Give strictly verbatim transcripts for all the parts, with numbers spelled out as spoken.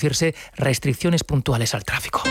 producirse restricciones puntuales al tráfico.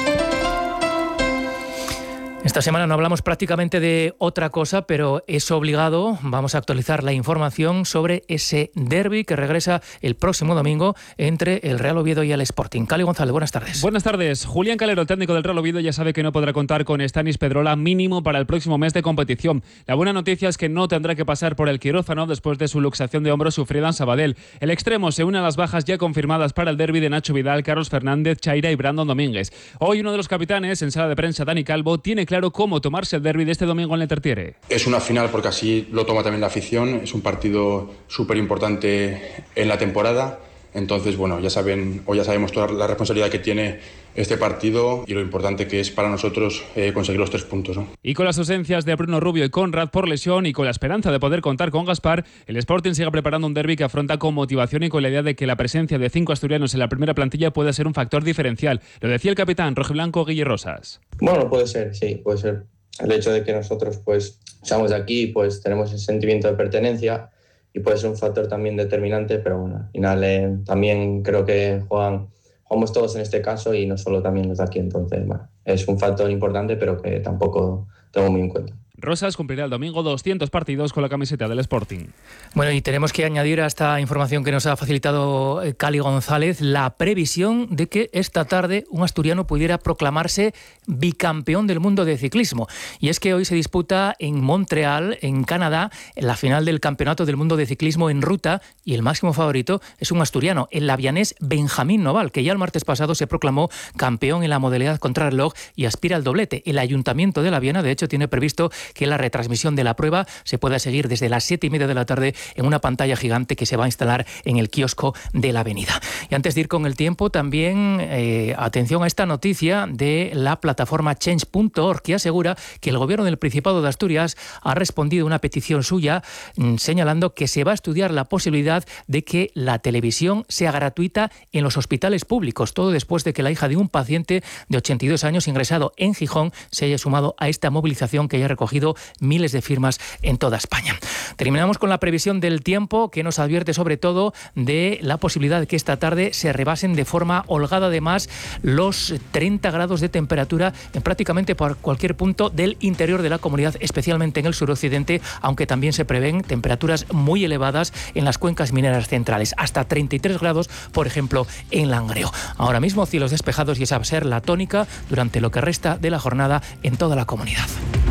Esta semana no hablamos prácticamente de otra cosa, pero es obligado. Vamos a actualizar la información sobre ese derbi que regresa el próximo domingo entre el Real Oviedo y el Sporting. Cali González, buenas tardes. Buenas tardes. Julián Calero, el técnico del Real Oviedo, ya sabe que no podrá contar con Stanis Pedrola mínimo para el próximo mes de competición. La buena noticia es que no tendrá que pasar por el quirófano después de su luxación de hombro sufrida en Sabadell. El extremo se une a las bajas ya confirmadas para el derbi de Nacho Vidal, Carlos Fernández, Chaira y Brandon Domínguez. Hoy uno de los capitanes, en sala de prensa, Dani Calvo, tiene claro cómo tomarse el derbi de este domingo en el Tertiere. Es una final porque así lo toma también la afición, es un partido súper importante en la temporada, entonces bueno, ya saben o ya sabemos toda la responsabilidad que tiene este partido y lo importante que es para nosotros eh, conseguir los tres puntos, ¿no? Y con las ausencias de Bruno Rubio y Conrad por lesión y con la esperanza de poder contar con Gaspar, el Sporting sigue preparando un derbi que afronta con motivación y con la idea de que la presencia de cinco asturianos en la primera plantilla puede ser un factor diferencial. Lo decía el capitán rojiblanco Guille Rosas. Bueno, puede ser, sí, puede ser. El hecho de que nosotros pues seamos de aquí, pues tenemos ese sentimiento de pertenencia y puede ser un factor también determinante, pero bueno, al final eh, también creo que juegan, jugamos todos en este caso y no solo también los de aquí, entonces bueno, es un factor importante pero que tampoco tengo muy en cuenta. Rosas cumplirá el domingo doscientos partidos con la camiseta del Sporting. Bueno, y tenemos que añadir a esta información que nos ha facilitado Cali González la previsión de que esta tarde un asturiano pudiera proclamarse bicampeón del mundo de ciclismo. Y es que hoy se disputa en Montreal, en Canadá, la final del Campeonato del Mundo de Ciclismo en ruta y el máximo favorito es un asturiano, el labianés Benjamín Noval, que ya el martes pasado se proclamó campeón en la modalidad contrarreloj y aspira al doblete. El Ayuntamiento de Laviana, de hecho, tiene previsto que la retransmisión de la prueba se pueda seguir desde las siete y media de la tarde en una pantalla gigante que se va a instalar en el kiosco de la avenida. Y antes de ir con el tiempo, también eh, atención a esta noticia de la plataforma change punto org, que asegura que el gobierno del Principado de Asturias ha respondido a una petición suya mmm, señalando que se va a estudiar la posibilidad de que la televisión sea gratuita en los hospitales públicos, todo después de que la hija de un paciente de ochenta y dos años ingresado en Gijón se haya sumado a esta movilización que haya recogido miles de firmas en toda España. Terminamos con la previsión del tiempo, que nos advierte sobre todo de la posibilidad de que esta tarde se rebasen de forma holgada además los treinta grados de temperatura en prácticamente por cualquier punto del interior de la comunidad, especialmente en el suroccidente, aunque también se prevén temperaturas muy elevadas en las cuencas mineras centrales, hasta treinta y tres grados, por ejemplo, en Langreo. Ahora mismo cielos despejados y esa va a ser la tónica durante lo que resta de la jornada en toda la comunidad.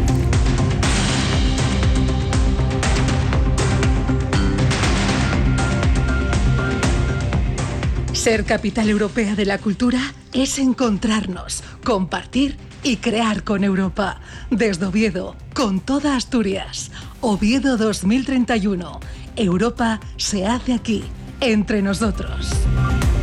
Ser capital europea de la cultura es encontrarnos, compartir y crear con Europa. Desde Oviedo, con toda Asturias. Oviedo dos mil treinta y uno. Europa se hace aquí, entre nosotros.